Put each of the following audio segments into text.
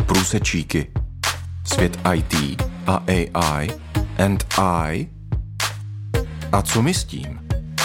Průsečíky. Svět IT a AI and I. A co my s tím?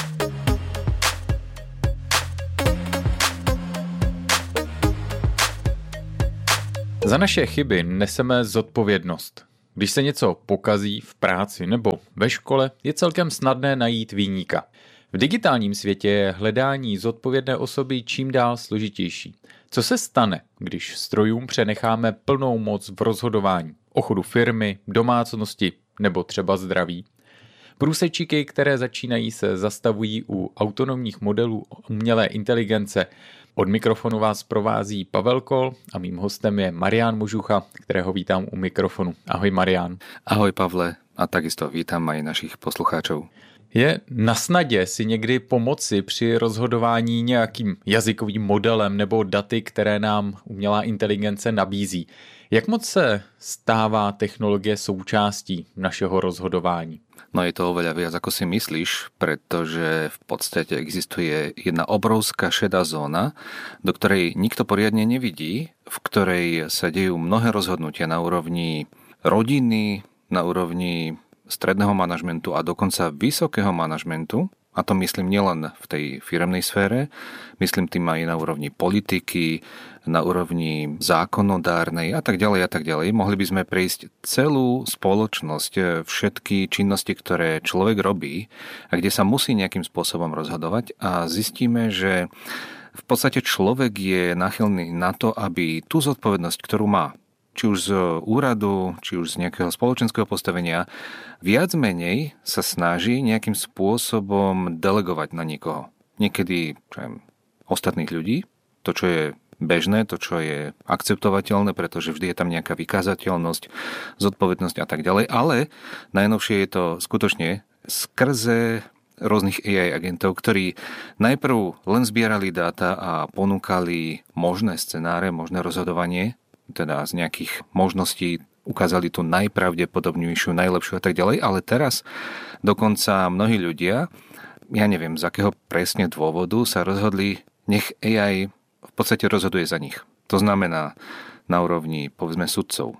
Za naše chyby neseme zodpovědnost. Když se něco pokazí v práci nebo ve škole, je celkem snadné najít viníka. V digitálním světě je hledání zodpovědné osoby čím dál složitější. Co se stane, když strojům přenecháme plnou moc v rozhodování o chodu firmy, domácnosti nebo třeba zdraví? Průsečíky, které začínají, se zastavují u autonomních modelů umělé inteligence. Od mikrofonu vás provází Pavel Kol a mým hostem je Marián Možucha, kterého vítám u mikrofonu. Ahoj Marián. Ahoj Pavle a takisto vítam aj našich poslucháčov. Je na snadě si někdy pomoci při rozhodování nějakým jazykovým modelem nebo daty, které nám umělá inteligence nabízí. Jak moc se stává technologie součástí našeho rozhodování? No je to oveľa viac, ako si myslíš, pretože v podstate existuje jedna obrovská šedá zóna, do ktorej nikto poriadne nevidí, v ktorej sa dejú mnohé rozhodnutia na úrovni rodiny, na úrovni stredného manažmentu a dokonca vysokého manažmentu. A to myslím nielen v tej firemnej sfére, myslím tým aj na úrovni politiky, na úrovni zákonodárnej a tak ďalej a tak ďalej. Mohli by sme prejsť celú spoločnosť, všetky činnosti, ktoré človek robí a kde sa musí nejakým spôsobom rozhodovať a zistíme, že v podstate človek je náchylný na to, aby tú zodpovednosť, ktorú má, či už z úradu, či už z nejakého spoločenského postavenia, viac menej sa snaží nejakým spôsobom delegovať na niekoho. Niekedy ostatných ľudí, to čo je bežné, to čo je akceptovateľné, pretože vždy je tam nejaká vykázateľnosť, zodpovednosť a tak ďalej, ale najnovšie je to skutočne skrze rôznych AI agentov, ktorí najprv len zbierali dáta a ponúkali možné scenáre, možné rozhodovanie, teda z nejakých možností ukázali tú najpravdepodobnejšiu, najlepšiu a tak ďalej, ale teraz dokonca mnohí ľudia, ja neviem z akého presne dôvodu, sa rozhodli, nech AI v podstate rozhoduje za nich. To znamená na úrovni, povedzme, sudcov,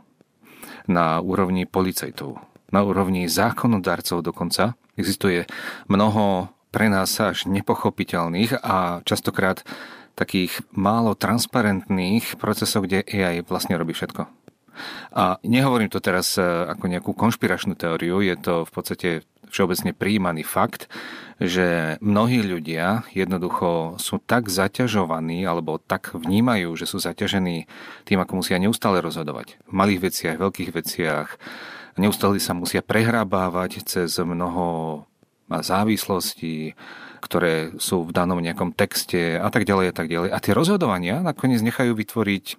na úrovni policajtov, na úrovni zákonodarcov dokonca. Existuje mnoho pre nás až nepochopiteľných a častokrát takých málo transparentných procesov, kde AI vlastne robí všetko. A nehovorím to teraz ako nejakú konšpiračnú teóriu, je to v podstate všeobecne prijímaný fakt, že mnohí ľudia jednoducho sú tak zaťažovaní alebo tak vnímajú, že sú zaťažení tým, ako musia neustále rozhodovať. V malých veciach, veľkých veciach, neustále sa musia prehrábávať cez mnoho závislostí, ktoré sú v danom nejakom texte a tak ďalej a tak ďalej. A tie rozhodovania nakoniec nechajú vytvoriť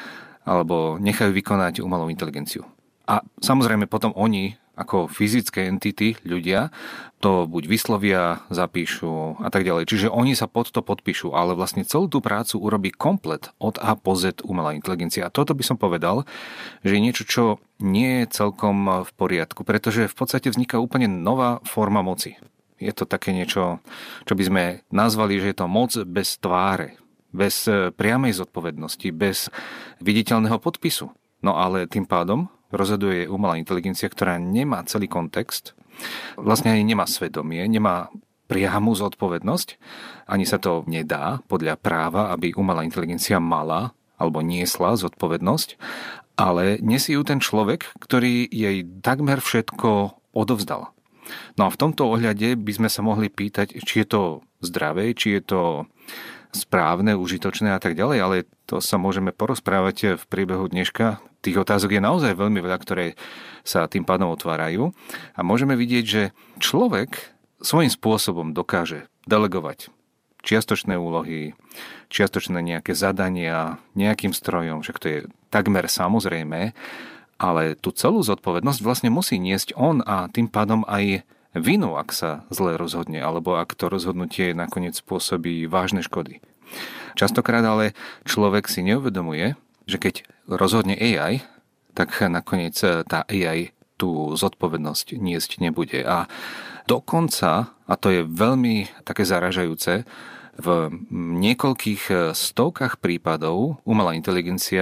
alebo nechajú vykonať umelú inteligenciu. A samozrejme potom oni ako fyzické entity, ľudia, to buď vyslovia, zapíšu a tak ďalej. Čiže oni sa pod to podpíšu, ale vlastne celú tú prácu urobí komplet od A po Z umelá inteligencia. A toto by som povedal, že je niečo, čo nie je celkom v poriadku, pretože v podstate vzniká úplne nová forma moci. Je to také niečo, čo by sme nazvali, že je to moc bez tváre, bez priamej zodpovednosti, bez viditeľného podpisu. No ale tým pádom rozhoduje umelá inteligencia, ktorá nemá celý kontext, vlastne ani nemá svedomie, nemá priamu zodpovednosť, ani sa to nedá podľa práva, aby umelá inteligencia mala alebo niesla zodpovednosť, ale nesie ju ten človek, ktorý jej takmer všetko odovzdal. No a v tomto ohľade by sme sa mohli pýtať, či je to zdravé, či je to správne, užitočné a tak ďalej, ale to sa môžeme porozprávať v priebehu dneška. Tých otázok je naozaj veľmi veľa, ktoré sa tým pádom otvárajú a môžeme vidieť, že človek svojím spôsobom dokáže delegovať čiastočné úlohy, čiastočné nejaké zadania nejakým strojom, však to je takmer samozrejme, ale tú celú zodpovednosť vlastne musí niesť on a tým pádom aj vinu, ak sa zle rozhodne, alebo ak to rozhodnutie nakoniec spôsobí vážne škody. Častokrát ale človek si neuvedomuje, že keď rozhodne AI, tak nakoniec tá AI tú zodpovednosť niesť nebude. A dokonca, a to je veľmi také zaražajúce, v niekoľkých stovkách prípadov umelá inteligencia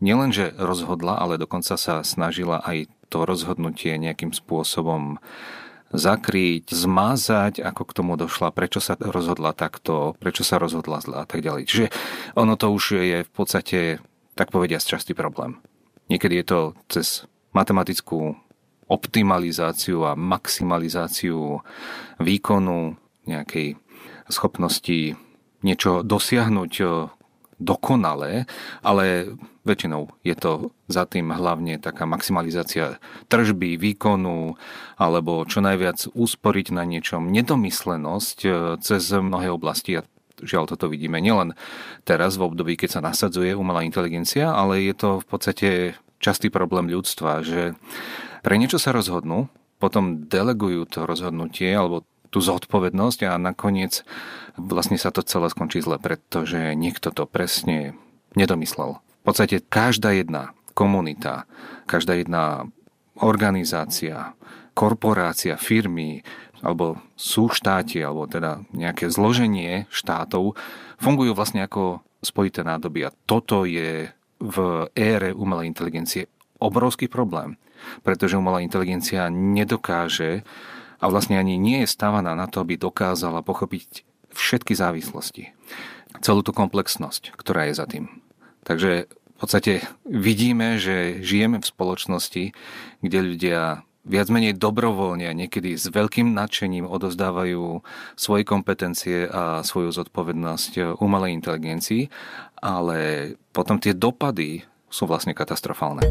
nielenže rozhodla, ale dokonca sa snažila aj to rozhodnutie nejakým spôsobom zakryť, zmazať, ako k tomu došla, prečo sa rozhodla takto, prečo sa rozhodla zle a tak ďalej. Čiže ono to už je v podstate, tak povediať, častý problém. Niekedy je to cez matematickú optimalizáciu a maximalizáciu výkonu nejakej schopnosti niečo dosiahnuť dokonale, ale väčšinou je to za tým hlavne taká maximalizácia tržby, výkonu alebo čo najviac usporiť na niečom, nedomyslenosť cez mnohé oblasti. A žiaľ, toto vidíme nielen teraz v období, keď sa nasadzuje umelá inteligencia, ale je to v podstate častý problém ľudstva, že pre niečo sa rozhodnú, potom delegujú to rozhodnutie alebo tú zodpovednosť a nakoniec vlastne sa to celé skončí zle, pretože niekto to presne nedomyslel. V podstate každá jedna komunita, každá jedna organizácia, korporácia, firmy alebo súštáty, alebo teda nejaké zloženie štátov fungujú vlastne ako spojité nádoby a toto je v ére umelej inteligencie obrovský problém, pretože umelá inteligencia nedokáže a vlastne ani nie je stávaná na to, aby dokázala pochopiť všetky závislosti. Celú tú komplexnosť, ktorá je za tým. Takže v podstate vidíme, že žijeme v spoločnosti, kde ľudia viac menej dobrovoľne a niekedy s veľkým nadšením odovzdávajú svoje kompetencie a svoju zodpovednosť umelej inteligencii, ale potom tie dopady sú vlastne katastrofálne.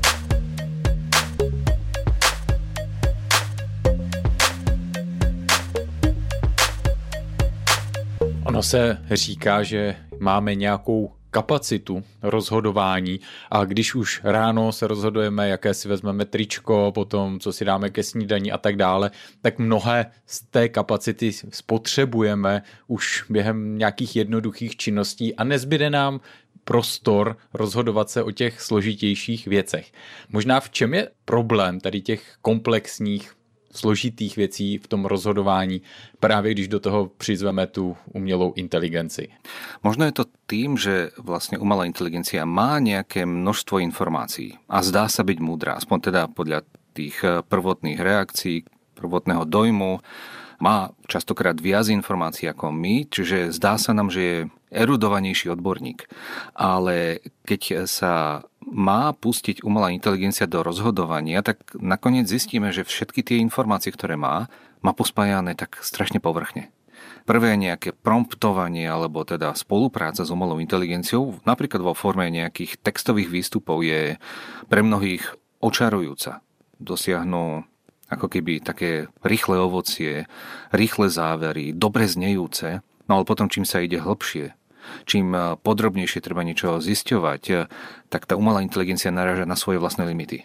Ono se říká, že máme nějakou kapacitu rozhodování a když už ráno se rozhodujeme, jaké si vezmeme tričko, potom co si dáme ke snídani a tak dále, tak mnohé z té kapacity spotřebujeme už během nějakých jednoduchých činností a nezbyde nám prostor rozhodovat se o těch složitějších věcech. Možná v čem je problém tady těch komplexních složitých věcí v tom rozhodování, právě když do toho přizveme tu umělou inteligenci. Možno je to tým, že vlastne umelá inteligencia má nejaké množstvo informácií a zdá sa byť múdra, aspoň teda podľa tých prvotných reakcií, prvotného dojmu, má častokrát viac informácií ako my, čiže zdá sa nám, že je erudovanejší odborník. Ale keď sa má pustiť umelá inteligencia do rozhodovania, tak nakoniec zistíme, že všetky tie informácie, ktoré má pospájané tak strašne povrchne. Prvé nejaké promptovanie alebo teda spolupráca s umelou inteligenciou, napríklad vo forme nejakých textových výstupov, je pre mnohých očarujúca. Dosiahnu ako keby také rýchle ovocie, rýchle závery, dobre znejúce, no ale potom čím sa ide hlbšie, čím podrobnejšie treba niečo zisťovať, tak tá umelá inteligencia naráža na svoje vlastné limity.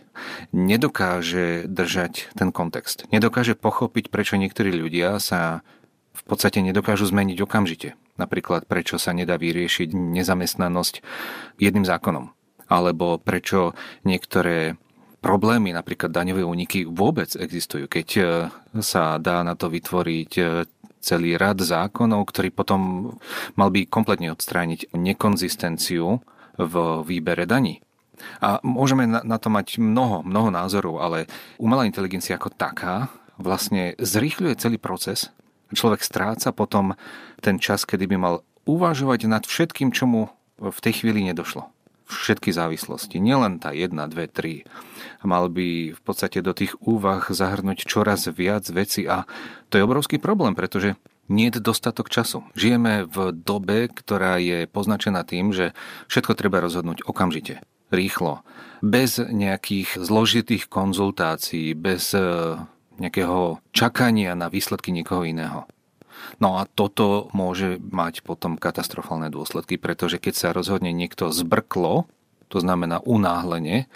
Nedokáže držať ten kontext. Nedokáže pochopiť, prečo niektorí ľudia sa v podstate nedokážu zmeniť okamžite. Napríklad, prečo sa nedá vyriešiť nezamestnanosť jedným zákonom. Alebo prečo niektoré problémy, napríklad daňové úniky, vôbec existujú, keď sa dá na to vytvoriť celý rad zákonov, ktorý potom mal by kompletne odstrániť nekonzistenciu v výbere daní. A môžeme na to mať mnoho názorov, ale umelá inteligencia ako taká vlastne zrýchľuje celý proces. Človek stráca potom ten čas, kedy by mal uvažovať nad všetkým, čo mu v tej chvíli nedošlo. Všetky závislosti, nielen tá 1, 2, 3. Mal by v podstate do tých úvah zahrnúť čoraz viac vecí a to je obrovský problém, pretože nie je dostatok času. Žijeme v dobe, ktorá je poznačená tým, že všetko treba rozhodnúť okamžite, rýchlo, bez nejakých zložitých konzultácií, bez nejakého čakania na výsledky niekoho iného. No a toto môže mať potom katastrofálne dôsledky, pretože keď sa rozhodne niekto zbrklo, to znamená unáhlenie,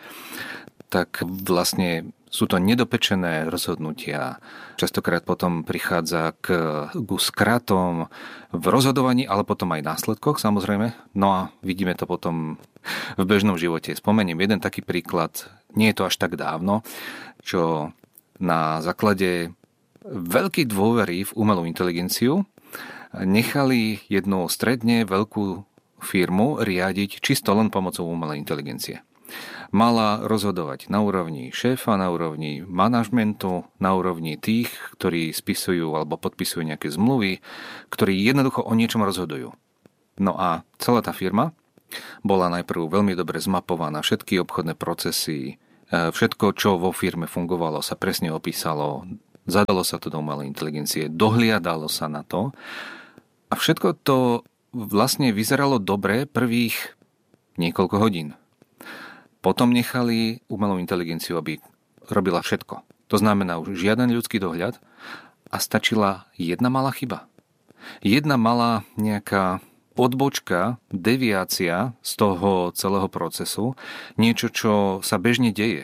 tak vlastne sú to nedopečené rozhodnutia. Častokrát potom prichádza k skratom v rozhodovaní, ale potom aj následkoch samozrejme. No a vidíme to potom v bežnom živote. Spomeniem jeden taký príklad, nie je to až tak dávno, čo na základe veľkej dôvery v umelú inteligenciu nechali jednu stredne veľkú firmu riadiť čisto len pomocou umelej inteligencie. Mala rozhodovať na úrovni šéfa, na úrovni manažmentu, na úrovni tých, ktorí spisujú alebo podpisujú nejaké zmluvy, ktorí jednoducho o niečom rozhodujú. No a celá tá firma bola najprv veľmi dobre zmapovaná, všetky obchodné procesy, všetko, čo vo firme fungovalo, sa presne opísalo, zadalo sa to do umelej inteligencie, dohliadalo sa na to a všetko to vlastne vyzeralo dobre prvých niekoľko hodín. Potom nechali umelú inteligenciu, aby robila všetko. To znamená už žiaden ľudský dohľad a stačila jedna malá chyba. Jedna malá nejaká odbočka, deviácia z toho celého procesu, niečo, čo sa bežne deje.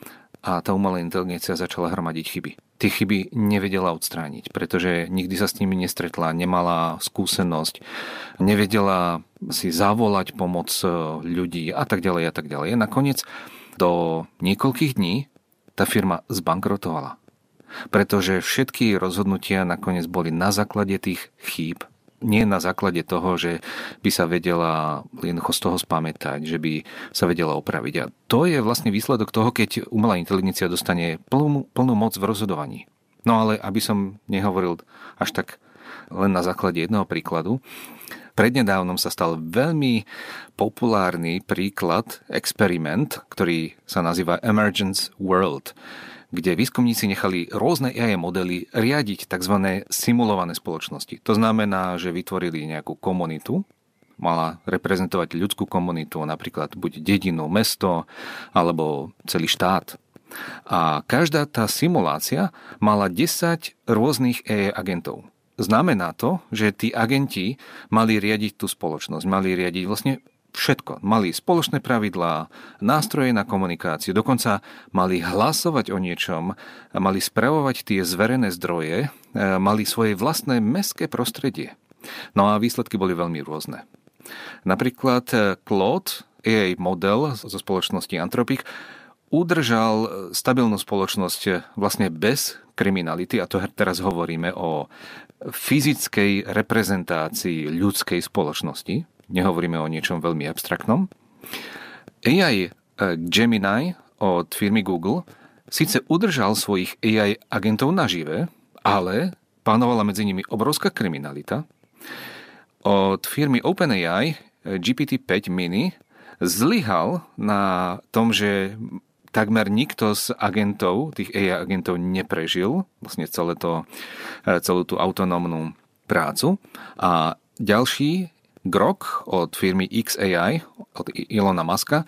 A tá umelá inteligencia začala hromadiť chyby. Tie chyby nevedela odstrániť, pretože nikdy sa s nimi nestretla, nemala skúsenosť, nevedela si zavolať pomoc ľudí a tak ďalej a tak ďalej. Nakoniec do niekoľkých dní tá firma zbankrotovala, pretože všetky rozhodnutia nakoniec boli na základe tých chýb, nie na základe toho, že by sa vedela jednoducho z toho spamätať, že by sa vedela opraviť. A to je vlastne výsledok toho, keď umelá inteligencia dostane plnú moc v rozhodovaní. No ale aby som nehovoril až tak len na základe jedného príkladu, prednedávnom sa stal veľmi populárny príklad, experiment, ktorý sa nazýva Emergence World, kde výskumníci nechali rôzne AI modely riadiť tzv. Simulované spoločnosti. To znamená, že vytvorili nejakú komunitu, mala reprezentovať ľudskú komunitu, napríklad buď dedinu, mesto alebo celý štát. A každá tá simulácia mala 10 rôznych AI agentov. Znamená to, že tí agenti mali riadiť tú spoločnosť, mali riadiť vlastne všetko. Mali spoločné pravidlá, nástroje na komunikáciu, dokonca mali hlasovať o niečom, mali spravovať tie zverené zdroje, mali svoje vlastné mestské prostredie. No a výsledky boli veľmi rôzne. Napríklad Claude, AI model zo spoločnosti Anthropic, udržal stabilnú spoločnosť vlastne bez kriminality, a to teraz hovoríme o fyzickej reprezentácii ľudskej spoločnosti. Nehovoríme o niečom veľmi abstraktnom. AI Gemini od firmy Google síce udržal svojich AI agentov nažive, ale panovala medzi nimi obrovská kriminalita. Od firmy OpenAI GPT-5 Mini zlyhal na tom, že takmer nikto z agentov, tých AI agentov neprežil vlastne celú tú autonómnu prácu. A ďalší Grok od firmy XAI, od Elona Muska,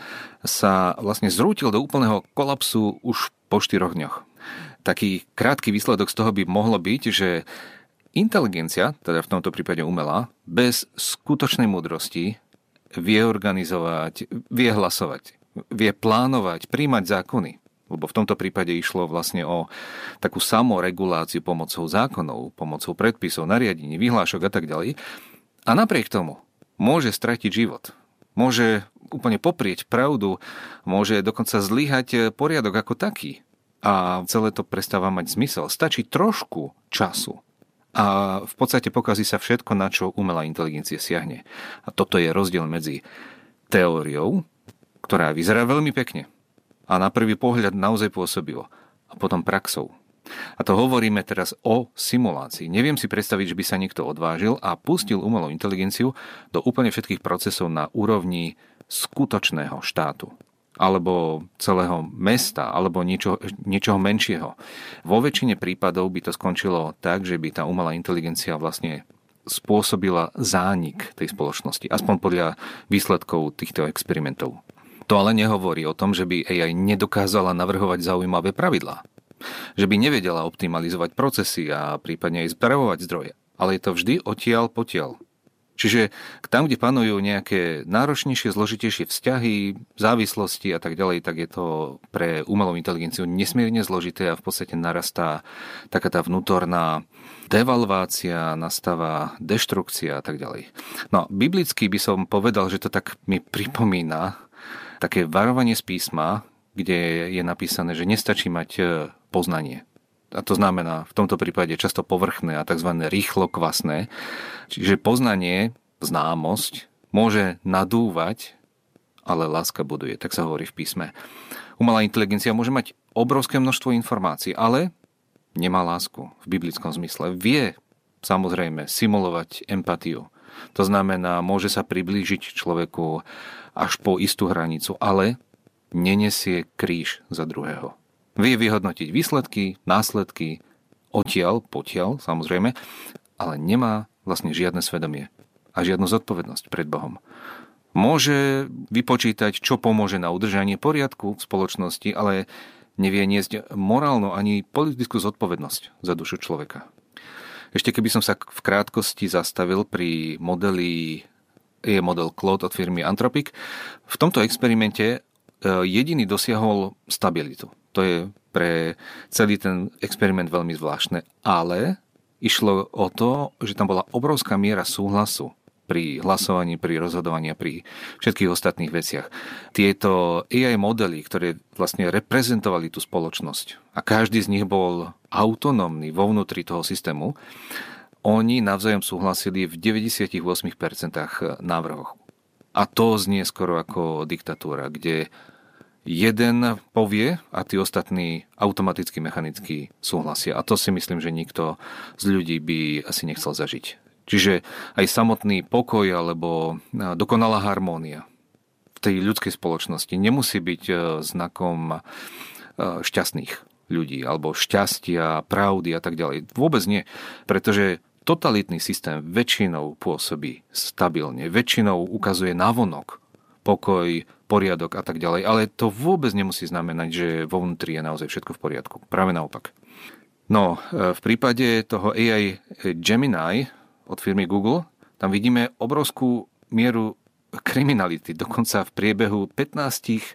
sa vlastne zrútil do úplného kolapsu už po 4 dňoch. Taký krátky výsledok z toho by mohlo byť, že inteligencia, teda v tomto prípade umelá, bez skutočnej múdrosti vie organizovať, vie hlasovať, vie plánovať, príjmať zákony. Lebo v tomto prípade išlo vlastne o takú samoreguláciu pomocou zákonov, pomocou predpisov, nariadení, vyhlášok a tak ďalej. A napriek tomu môže stratiť život. Môže úplne poprieť pravdu, môže dokonca zlyhať poriadok ako taký. A celé to prestáva mať zmysel. Stačí trošku času a v podstate pokazí sa všetko, na čo umelá inteligencia siahne. A toto je rozdiel medzi teóriou, ktorá vyzerá veľmi pekne a na prvý pohľad naozaj pôsobivo, a potom praxou. A to hovoríme teraz o simulácii. Neviem si predstaviť, že by sa niekto odvážil a pustil umelú inteligenciu do úplne všetkých procesov na úrovni skutočného štátu alebo celého mesta alebo niečoho menšieho. Vo väčšine prípadov by to skončilo tak, že by tá umelá inteligencia vlastne spôsobila zánik tej spoločnosti, aspoň podľa výsledkov týchto experimentov. To ale nehovorí o tom, že by AI nedokázala navrhovať zaujímavé pravidlá. Že by nevedela optimalizovať procesy a prípadne aj spravovať zdroje. Ale je to vždy odtiaľ potiaľ. Čiže tam, kde panujú nejaké náročnejšie, zložitejšie vzťahy, závislosti a tak ďalej, tak je to pre umelú inteligenciu nesmierne zložité a v podstate narastá taká tá vnútorná devalvácia, nastáva deštrukcia a tak ďalej. No, biblicky by som povedal, že to tak mi pripomína také varovanie z písma, kde je napísané, že nestačí mať poznanie. A to znamená v tomto prípade často povrchné a tzv. Rýchlo kvasné. Čiže poznanie, známosť môže nadúvať, ale láska buduje, tak sa hovorí v písme. Umelá inteligencia môže mať obrovské množstvo informácií, ale nemá lásku v biblickom zmysle. Vie, samozrejme, simulovať empatiu. To znamená, môže sa priblížiť človeku až po istú hranicu, ale nenesie kríž za druhého. Vie vyhodnotiť výsledky, následky, odtiaľ, potiaľ, samozrejme, ale nemá vlastne žiadne svedomie a žiadnu zodpovednosť pred Bohom. Môže vypočítať, čo pomôže na udržanie poriadku v spoločnosti, ale nevie niesť morálnu ani politickú zodpovednosť za dušu človeka. Ešte keby som sa v krátkosti zastavil pri model Claude od firmy Anthropic, v tomto experimente jediný dosiahol stabilitu. To je pre celý ten experiment veľmi zvláštne, ale išlo o to, že tam bola obrovská miera súhlasu pri hlasovaní, pri rozhodovaní a pri všetkých ostatných veciach. Tieto AI modely, ktoré vlastne reprezentovali tú spoločnosť a každý z nich bol autonómny vo vnútri toho systému, oni navzájom súhlasili v 98% návrhoch. A to znie skoro ako diktatúra, kde jeden povie a tí ostatní automaticky, mechanicky súhlasia. A to si myslím, že nikto z ľudí by asi nechcel zažiť. Čiže aj samotný pokoj alebo dokonalá harmónia v tej ľudskej spoločnosti nemusí byť znakom šťastných ľudí alebo šťastia, pravdy a tak ďalej. Vôbec nie, pretože totalitný systém väčšinou pôsobí stabilne, väčšinou ukazuje navonok pokoj, poriadok a tak ďalej, ale to vôbec nemusí znamenať, že vo vnútri je naozaj všetko v poriadku. Práve naopak. No, v prípade toho AI Gemini od firmy Google, tam vidíme obrovskú mieru kriminality. Dokonca v priebehu 15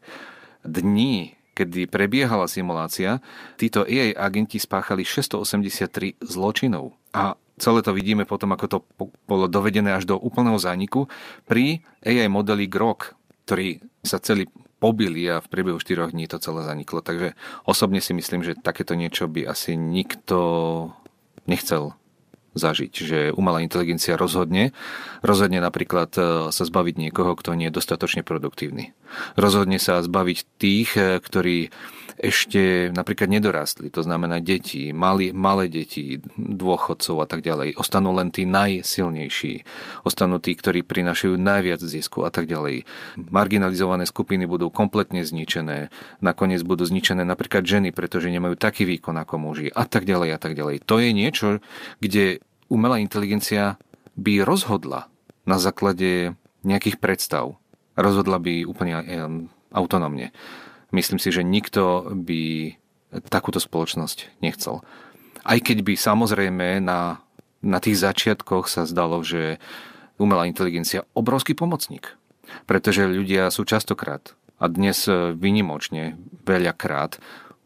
dní, kedy prebiehala simulácia, títo AI agenti spáchali 683 zločinov. A celé to vidíme potom, ako to bolo dovedené až do úplného zániku pri AI modeli Grok, ktorý sa celý pobili a v priebehu 4 dní to celé zaniklo. Takže osobne si myslím, že takéto niečo by asi nikto nechcel zažiť, že umelá inteligencia rozhodne napríklad sa zbaviť niekoho, kto nie je dostatočne produktívny. Rozhodne sa zbaviť tých, ktorí ešte napríklad nedorastli, to znamená deti, malé deti, dôchodcov a tak ďalej. Ostanú len tí najsilnejší, ostanú tí, ktorí prinášajú najviac zisku a tak ďalej. Marginalizované skupiny budú kompletne zničené, nakoniec budú zničené napríklad ženy, pretože nemajú taký výkon ako muži a tak ďalej a tak ďalej. To je niečo, kde umelá inteligencia by rozhodla na základe nejakých predstav. Rozhodla by úplne autonómne. Myslím si, že nikto by takúto spoločnosť nechcel. Aj keď by samozrejme na tých začiatkoch sa zdalo, že umelá inteligencia je obrovský pomocník. Pretože ľudia sú častokrát a dnes výnimočne veľakrát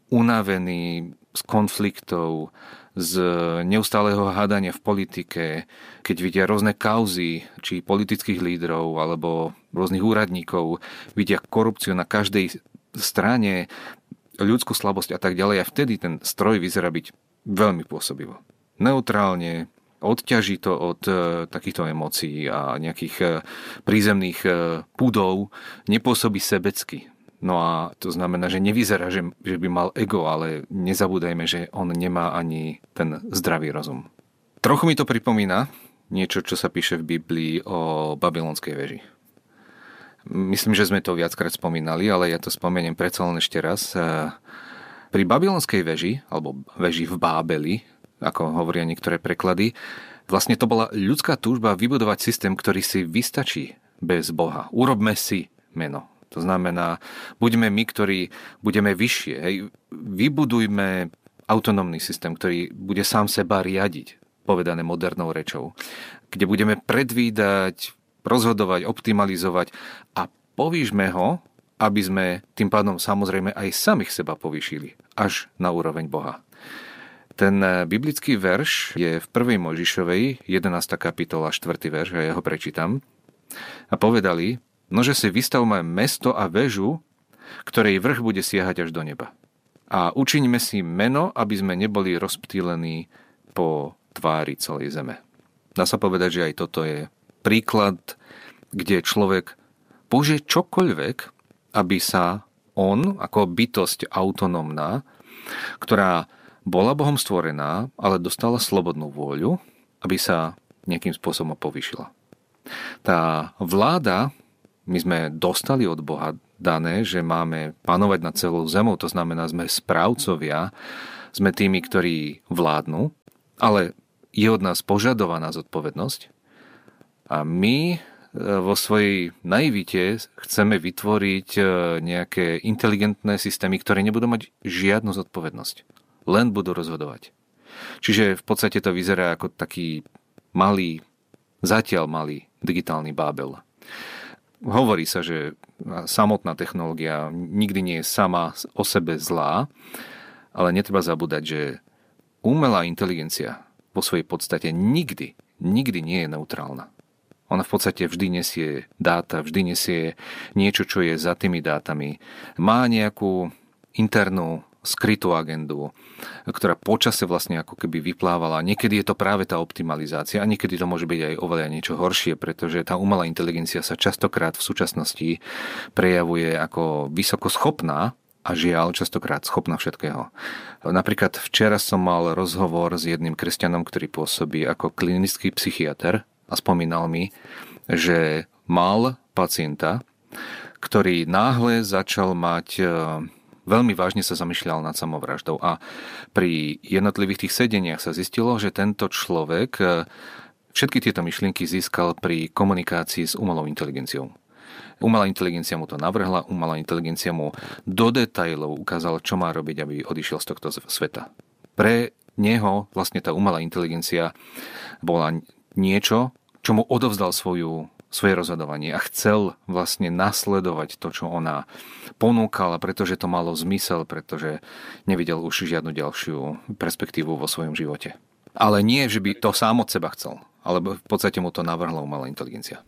unavení z konfliktov, z neustáleho hádania v politike, keď vidia rôzne kauzy, či politických lídrov, alebo rôznych úradníkov, vidia korupciu na každej strane, ľudskú slabosť a tak ďalej. A vtedy ten stroj vyzerá byť veľmi pôsobivo. Neutrálne, odťaží to od takýchto emócií a nejakých prízemných pudov, nepôsobí sebecky. No a to znamená, že nevyzerá, že by mal ego, ale nezabúdajme, že on nemá ani ten zdravý rozum. Trochu mi to pripomína niečo, čo sa píše v Biblii o babylonskej veži. Myslím, že sme to viackrát spomínali, ale ja to spomeniem predsa len ešte raz. Pri babylonskej veži, alebo veži v Bábeli, ako hovoria niektoré preklady, vlastne to bola ľudská túžba vybudovať systém, ktorý si vystačí bez Boha. Urobme si meno. To znamená, buďme my, ktorí budeme vyššie. Hej. Vybudujme autonómny systém, ktorý bude sám seba riadiť, povedané modernou rečou. Kde budeme predvídať, rozhodovať, optimalizovať a povýšme ho, aby sme tým pádom samozrejme aj samých seba povýšili až na úroveň Boha. Ten biblický verš je v 1. Mojžišovej, 11. kapitola, 4. verš, a ja ho prečítam. A povedali: nože si vystavme mesto a väžu, ktorej vrch bude siahať až do neba. A učiňme si meno, aby sme neboli rozptýlení po tvári celej zeme. Dá sa povedať, že aj toto je príklad kde človek použije čokoľvek, aby sa on, ako bytosť autonómna, ktorá bola Bohom stvorená, ale dostala slobodnú vôľu, aby sa nejakým spôsobom povýšila. Tá vláda, my sme dostali od Boha dané, že máme panovať nad celou zemou, to znamená, sme správcovia, sme tými, ktorí vládnu, ale je od nás požadovaná zodpovednosť a my vo svojej naivite chceme vytvoriť nejaké inteligentné systémy, ktoré nebudú mať žiadnu zodpovednosť. Len budú rozhodovať. Čiže v podstate to vyzerá ako taký zatiaľ malý digitálny bábel. Hovorí sa, že samotná technológia nikdy nie je sama o sebe zlá, ale netreba zabúdať, že umelá inteligencia vo svojej podstate nikdy nie je neutrálna. Ona v podstate vždy nesie dáta, vždy nesie niečo, čo je za tými dátami. Má nejakú internú skrytú agendu, ktorá počase vlastne ako keby vyplávala. Niekedy je to práve tá optimalizácia a niekedy to môže byť aj oveľa niečo horšie, pretože tá umelá inteligencia sa častokrát v súčasnosti prejavuje ako vysoko schopná a žiaľ častokrát schopná všetkého. Napríklad včera som mal rozhovor s jedným kresťanom, ktorý pôsobí ako klinický psychiater a spomínal mi, že mal pacienta, ktorý náhle začal mať veľmi vážne sa zamýšľal nad samovraždou a pri jednotlivých tých sedeniach sa zistilo, že tento človek všetky tieto myšlienky získal pri komunikácii s umelou inteligenciou. Umelá inteligencia mu to navrhla, umelá inteligencia mu do detailov ukázala, čo má robiť, aby odišiel z tohto sveta. Pre neho vlastne tá umelá inteligencia bola niečo, čo mu odovzdal svoje rozhodovanie a chcel vlastne nasledovať to, čo ona ponúkala, pretože to malo zmysel, pretože nevidel už žiadnu ďalšiu perspektívu vo svojom živote. Ale nie, že by to sám od seba chcel, ale v podstate mu to navrhla umelá inteligencia.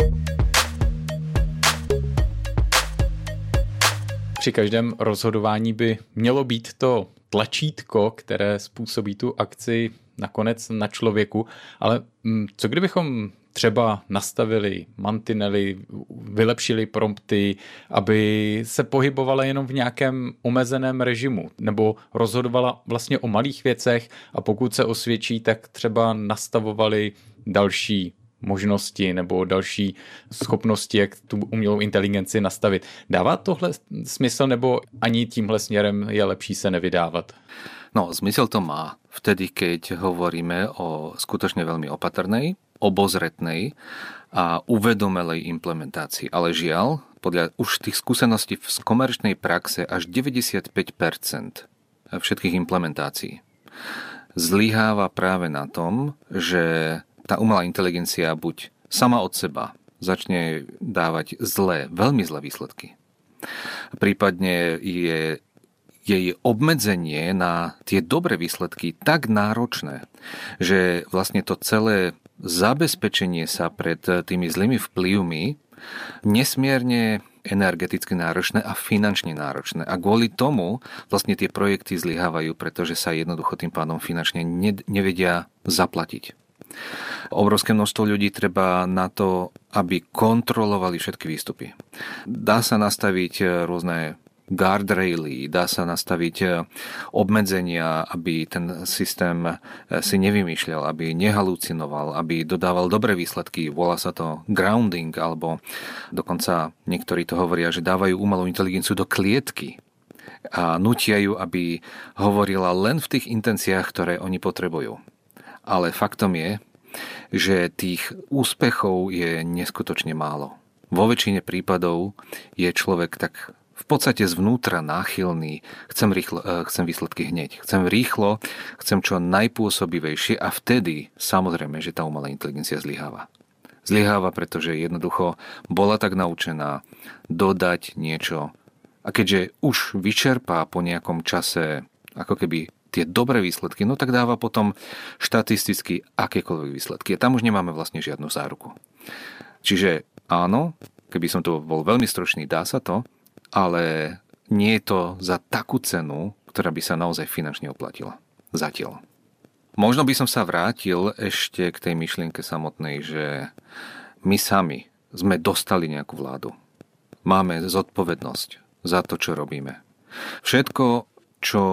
Při každém rozhodování by mělo být to tlačítko, které způsobí tu akci nakonec na člověku, ale co kdybychom třeba nastavili mantinely, vylepšili prompty, aby se pohybovala jenom v nějakém omezeném režimu, nebo rozhodovala vlastně o malých věcech a pokud se osvědčí, tak třeba nastavovali další možnosti nebo další schopnosti, jak tu umělou inteligenci nastavit. Dává tohle smysl, nebo ani tímhle směrem je lepší se nevydávat? No, zmysel to má vtedy, keď hovoríme o skutočne veľmi opatrnej, obozretnej a uvedomelej implementácii. Ale žiaľ, podľa už tých skúseností z komerčnej praxe až 95% všetkých implementácií zlyháva práve na tom, že tá umelá inteligencia buď sama od seba začne dávať veľmi zlé výsledky. Prípadne je jej obmedzenie na tie dobré výsledky tak náročné, že vlastne to celé zabezpečenie sa pred tými zlými vplyvmi nesmierne energeticky náročné a finančne náročné. A kvôli tomu vlastne tie projekty zlyhávajú, pretože sa jednoducho tým pádom finančne nevedia zaplatiť. Obrovské množstvo ľudí treba na to, aby kontrolovali všetky výstupy. Dá sa nastaviť rôzne guardraily, dá sa nastaviť obmedzenia, aby ten systém si nevymýšľal, aby nehalucinoval, aby dodával dobré výsledky. Volá sa to grounding, alebo dokonca niektorí to hovoria, že dávajú umelú inteligenciu do klietky a nutia ju, aby hovorila len v tých intenciách, ktoré oni potrebujú. Ale faktom je, že tých úspechov je neskutočne málo. Vo väčšine prípadov je človek tak v podstate zvnútra náchylný, chcem výsledky hneď, chcem čo najpôsobivejšie a vtedy samozrejme, že tá umelá inteligencia zlyháva. Zlyháva, pretože jednoducho bola tak naučená dodať niečo a keďže už vyčerpá po nejakom čase ako keby tie dobré výsledky, no tak dáva potom štatisticky akékoľvek výsledky. A tam už nemáme vlastne žiadnu záruku. Čiže áno, keby som to bol veľmi stručný, dá sa to, ale nie je to za takú cenu, ktorá by sa naozaj finančne oplatila. Zatiaľ. Možno by som sa vrátil ešte k tej myšlienke samotnej, že my sami sme dostali nejakú vládu. Máme zodpovednosť za to, čo robíme. Všetko, čo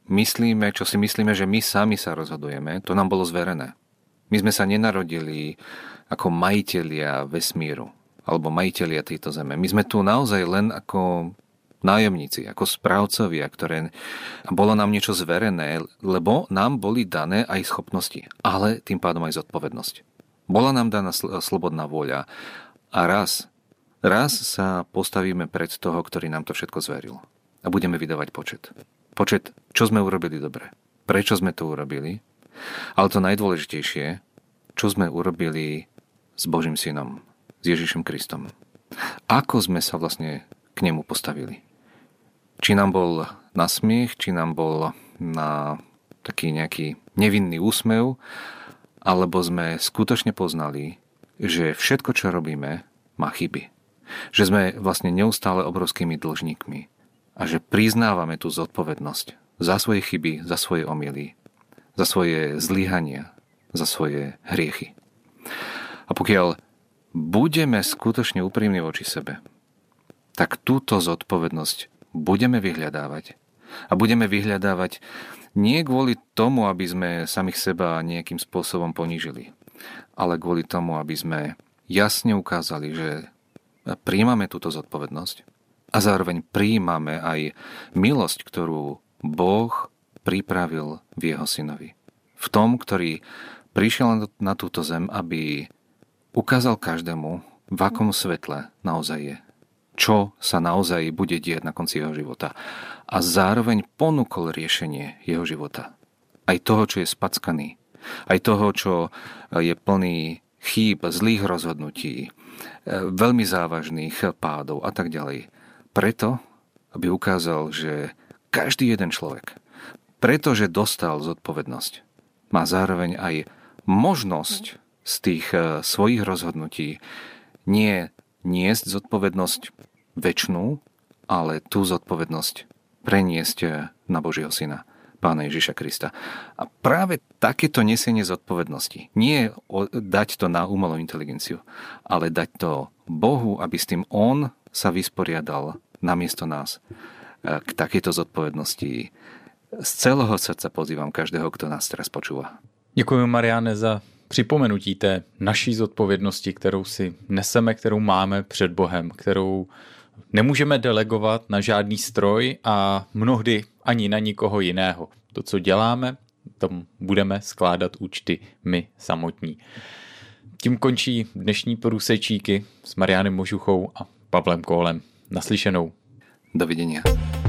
si myslíme, že my sami sa rozhodujeme, to nám bolo zverené. My sme sa nenarodili ako majitelia vesmíru alebo majitelia tejto zeme. My sme tu naozaj len ako nájomníci, ako správcovia, ktoré bolo nám niečo zverené, lebo nám boli dané aj schopnosti, ale tým pádom aj zodpovednosť. Bola nám daná slobodná vôľa a raz sa postavíme pred toho, ktorý nám to všetko zveril a budeme vydávať počet. Počet, čo sme urobili dobre, prečo sme to urobili, ale to najdôležitejšie, čo sme urobili s Božím synom, s Ježišom Kristom. Ako sme sa vlastne k nemu postavili. Či nám bol na smiech, či nám bol na taký nejaký nevinný úsmev, alebo sme skutočne poznali, že všetko, čo robíme, má chyby. Že sme vlastne neustále obrovskými dlžníkmi a že priznávame tú zodpovednosť za svoje chyby, za svoje omyly, za svoje zlyhania, za svoje hriechy. A pokiaľ budeme skutočne úprimní voči sebe, tak túto zodpovednosť budeme vyhľadávať. A budeme vyhľadávať nie kvôli tomu, aby sme samých seba nejakým spôsobom ponížili, ale kvôli tomu, aby sme jasne ukázali, že prijímame túto zodpovednosť a zároveň prijímame aj milosť, ktorú Boh pripravil v jeho synovi. V tom, ktorý prišiel na túto zem, aby ukázal každému, v akom svetle naozaj je. Čo sa naozaj bude diať na konci jeho života. A zároveň ponúkol riešenie jeho života. Aj toho, čo je spackaný. Aj toho, čo je plný chýb, zlých rozhodnutí, veľmi závažných pádov a tak ďalej. Preto, aby ukázal, že každý jeden človek, pretože dostal zodpovednosť, má zároveň aj možnosť z tých svojich rozhodnutí nie niesť zodpovednosť večnú, ale tú zodpovednosť preniesť na Božieho syna, Pána Ježiša Krista. A práve takéto nesenie zodpovednosti, nie dať to na umelú inteligenciu, ale dať to Bohu, aby s tým on sa vysporiadal namiesto nás. K takejto zodpovednosti z celého srdca pozývam každého, kto nás teraz počúva. Děkuji, Mariáne, za připomenutí té naší zodpovědnosti, kterou si neseme, kterou máme před Bohem, kterou nemůžeme delegovat na žádný stroj a mnohdy ani na nikoho jiného. To, co děláme, tom budeme skládat účty my samotní. Tím končí dnešní průsečíky s Mariánem Možuchou a Pavlem Kohlem. Naslyšenou. Dovidenia.